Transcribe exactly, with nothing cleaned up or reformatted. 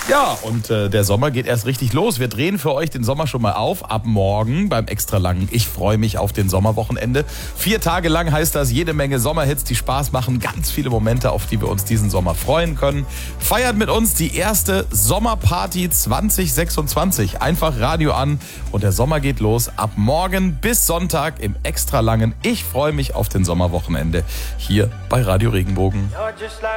Ja, und äh, der Sommer geht erst richtig los. Wir drehen für euch den Sommer schon mal auf, ab morgen beim extra langen Ich freue mich auf den Sommerwochenende. Vier Tage lang heißt das jede Menge Sommerhits, die Spaß machen. Ganz viele Momente, auf die wir uns diesen Sommer freuen können. Feiert mit uns die erste Sommerparty zwanzig sechsundzwanzig. Einfach Radio an und der Sommer geht los. Ab morgen bis Sonntag im extra langen Ich freue mich auf den Sommerwochenende hier bei Radio Regenbogen.